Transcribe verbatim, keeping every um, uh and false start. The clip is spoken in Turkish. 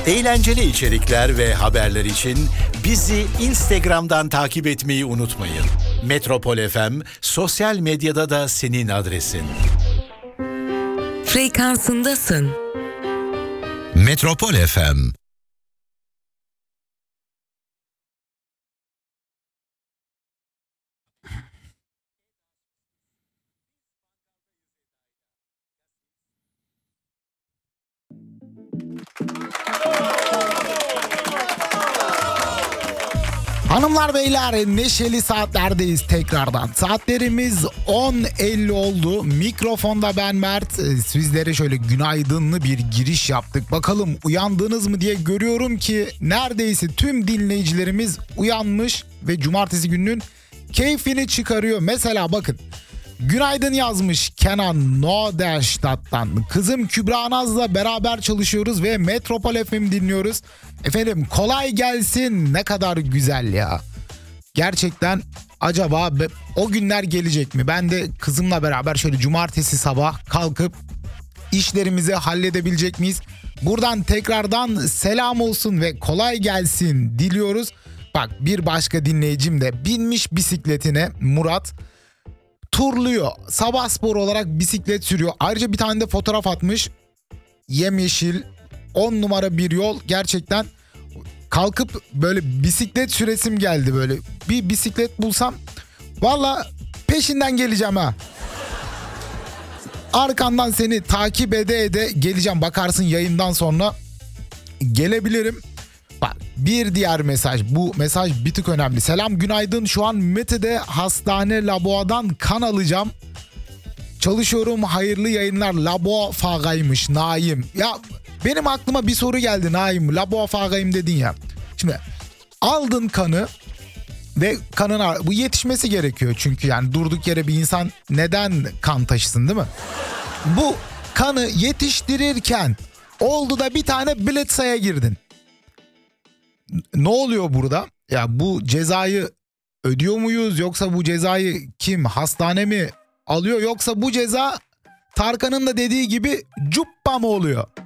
Eğlenceli içerikler ve haberler için bizi Instagram'dan takip etmeyi unutmayın. Metropol F M sosyal medyada da senin adresin. Frekansındasın. Metropol F M. Hanımlar beyler, neşeli saatlerdeyiz tekrardan. Saatlerimiz on elli oldu. Mikrofonda ben Mert. Sizlere şöyle günaydınlı bir giriş yaptık. Bakalım uyandınız mı diye görüyorum ki neredeyse tüm dinleyicilerimiz uyanmış ve cumartesi gününün keyfini çıkarıyor. Mesela bakın, günaydın yazmış Kenan Noderstadt'tan. Kızım Kübra Naz'la beraber çalışıyoruz ve Metropol F M dinliyoruz. Efendim kolay gelsin, ne kadar güzel ya. Gerçekten acaba o günler gelecek mi? Ben de kızımla beraber şöyle cumartesi sabah kalkıp işlerimizi halledebilecek miyiz? Buradan tekrardan selam olsun ve kolay gelsin diliyoruz. Bak, bir başka dinleyicim de binmiş bisikletine, Murat. Turluyor. Sabah sporu olarak bisiklet sürüyor. Ayrıca bir tane de fotoğraf atmış. Yemyeşil, on numara bir yol. Gerçekten kalkıp böyle bisiklet süresim geldi böyle. Bir bisiklet bulsam valla peşinden geleceğim ha. Arkandan seni takip ede ede geleceğim. Bakarsın yayından sonra gelebilirim. Bak, bir diğer mesaj. Bu mesaj bir tık önemli. Selam, günaydın. Şu an Mete'de hastane laboadan kan alacağım. Çalışıyorum, hayırlı yayınlar. Laboa fagaymış Naim. Ya benim aklıma bir soru geldi Naim. Laboa fagayım dedin ya. Şimdi aldın kanı ve kanın bu yetişmesi gerekiyor. Çünkü yani durduk yere bir insan neden kan taşısın, değil mi? Bu kanı yetiştirirken oldu da bir tane Bledsoe'ya girdin. Ne oluyor burada? Ya bu cezayı ödüyor muyuz, yoksa bu cezayı kim, hastane mi alıyor, yoksa bu ceza Tarkan'ın da dediği gibi cuppa mı oluyor?